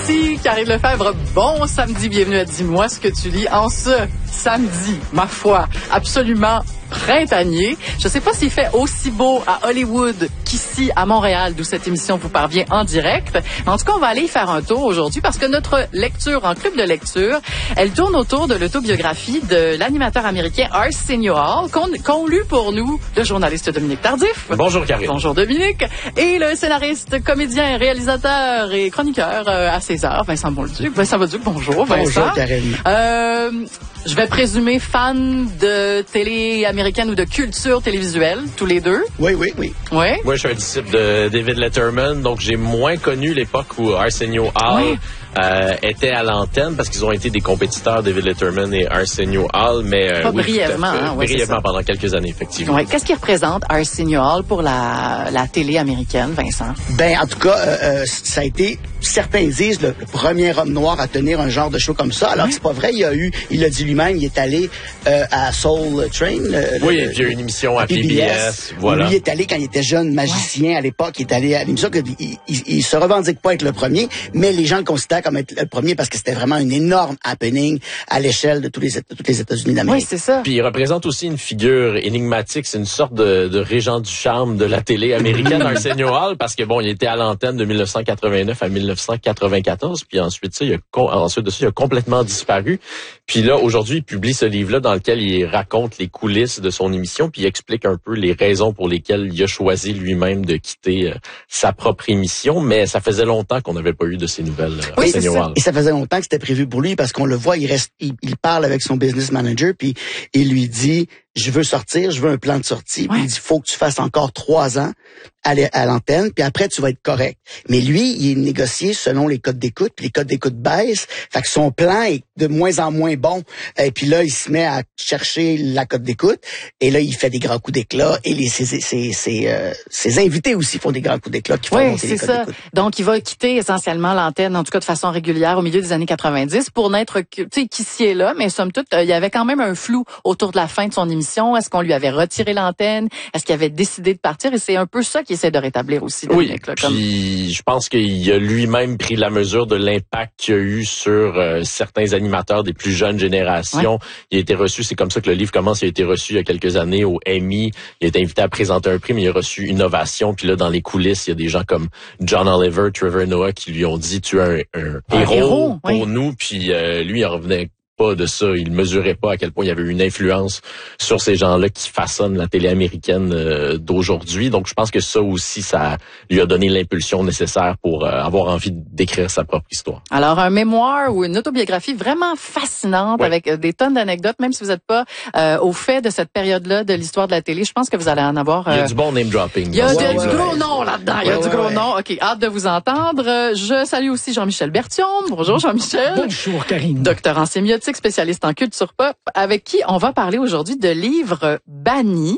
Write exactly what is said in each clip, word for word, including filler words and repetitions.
Ici Karine Lefebvre, bon samedi, bienvenue à Dis-moi ce que tu lis en ce samedi, ma foi, absolument printanier. Je ne sais pas s'il fait aussi beau à Hollywood qu'ici à Montréal, d'où cette émission vous parvient en direct. Mais en tout cas, on va aller y faire un tour aujourd'hui parce que notre lecture en club de lecture, elle tourne autour de l'autobiographie de l'animateur américain Arsenio Hall, qu'ont qu'ont lu pour nous le journaliste Dominique Tardif. Bonjour Karine. Bonjour Dominique. Et le scénariste, comédien, réalisateur et chroniqueur euh, à César, Vincent Bolduc. Vincent Bolduc, bonjour Vincent. Bonjour Karine. Euh, je vais présumer fan de télé américaine ou de culture télévisuelle, tous les deux. Oui, oui, oui. Oui. Moi, je suis un disciple de David Letterman, donc j'ai moins connu l'époque où Arsenio Hall oui. euh, était à l'antenne parce qu'ils ont été des compétiteurs, David Letterman et Arsenio Hall, mais euh, Pas oui, brièvement, tout à fait, hein, ouais, brièvement pendant quelques années, effectivement. Ouais. Qu'est-ce qui représente Arsenio Hall pour la, la télé américaine, Vincent? Ben, en tout cas, euh, euh, ça a été, certains disent, le, le premier homme noir à tenir un genre de show comme ça. Alors, ouais. c'est pas vrai. Il y a eu, il l'a dit lui-même, il est allé euh, à Soul Train. Le, oui, le, il y a eu une émission à P B S. P B S voilà. Lui est allé quand il était jeune magicien ouais. à l'époque. Il est allé à l'émission. Il, il, il se revendique pas être le premier, mais les gens le considèrent comme être le premier parce que c'était vraiment une énorme happening à l'échelle de tous les, de tous les États-Unis d'Amérique. Oui, c'est ça. Puis il représente aussi une figure énigmatique. C'est une sorte de, de régent du charme de la télé américaine, Arsenio Hall, parce que bon, il était à l'antenne de dix-neuf cent quatre-vingt-neuf à dix-neuf cent quatre-vingt-quatorze, puis ensuite ça, il a ensuite de ça, il a complètement disparu. Puis là, aujourd'hui, il publie ce livre-là dans lequel il raconte les coulisses de son émission, puis il explique un peu les raisons pour lesquelles il a choisi lui-même de quitter euh, sa propre émission. Mais ça faisait longtemps qu'on n'avait pas eu de ces nouvelles. Euh, oui, Arsenio Hall. Et ça faisait longtemps que c'était prévu pour lui parce qu'on le voit, il reste, il, il parle avec son business manager, puis il lui dit, je veux sortir, je veux un plan de sortie. Ouais. Puis il dit, faut que tu fasses encore trois ans à, à l'antenne, puis après, tu vas être correct. Mais lui, il est négocié selon les codes d'écoute, puis les codes d'écoute baissent. Fait que son plan est de moins en moins bon. Et puis là, il se met à chercher la cote d'écoute. Et là, il fait des grands coups d'éclat. Et les, ses, ses, ses, euh, ses invités aussi font des grands coups d'éclat qui font oui, monter les codes d'écoute. Donc, il va quitter essentiellement l'antenne, en tout cas de façon régulière, au milieu des années quatre-vingt-dix, pour n'être, tu sais, qu'ici et là. Mais somme toute, il y avait quand même un flou autour de la fin de son émission. Est-ce qu'on lui avait retiré l'antenne? Est-ce qu'il avait décidé de partir? Et c'est un peu ça qu'il essaie de rétablir aussi. Oui, Dominique, là, puis comme... je pense qu'il a lui-même pris la mesure de l'impact qu'il y a eu sur euh, certains animateurs des plus jeunes générations. Ouais. Il a été reçu, c'est comme ça que le livre commence, il a été reçu il y a quelques années au Emmy. Il a été invité à présenter un prix, mais il a reçu une ovation. Puis là, dans les coulisses, il y a des gens comme John Oliver, Trevor Noah qui lui ont dit « Tu es un, un, un héros, héros pour oui. nous ». Puis euh, lui, il en revenait pas de ça. Il mesurait pas à quel point il y avait une influence sur ces gens-là qui façonnent la télé américaine euh, d'aujourd'hui. Donc, je pense que ça aussi, ça lui a donné l'impulsion nécessaire pour euh, avoir envie d'écrire sa propre histoire. Alors, un mémoire ou une autobiographie vraiment fascinante oui. avec euh, des tonnes d'anecdotes, même si vous n'êtes pas euh, au fait de cette période-là de l'histoire de la télé. Je pense que vous allez en avoir... Euh... Il y a du bon name-dropping. Il y a ouais, du, ouais, du ouais, gros ouais. nom là-dedans. Il y a ouais, du gros ouais. nom. OK, hâte de vous entendre. Je salue aussi Jean-Michel Berthiaume. Bonjour Jean-Michel. Bonjour Karine. Docteur en sémiotique, spécialiste en culture pop, avec qui on va parler aujourd'hui de livres bannis.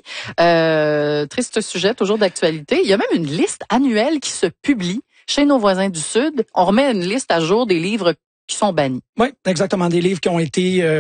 Euh, triste sujet, toujours d'actualité. Il y a même une liste annuelle qui se publie chez nos voisins du Sud. On remet une liste à jour des livres qui sont bannis. Oui, exactement, des livres qui ont été... Euh